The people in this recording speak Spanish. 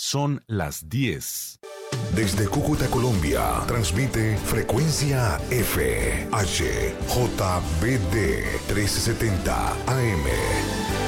Son las 10. Desde Cúcuta, Colombia, transmite Frecuencia F, HJBD 1370 AM.